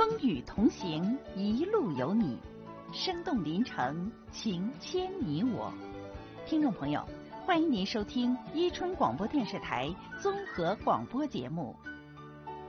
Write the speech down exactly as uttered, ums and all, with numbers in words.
风雨同行，一路有你，生动临城，情牵你我。听众朋友，欢迎您收听伊春广播电视台综合广播节目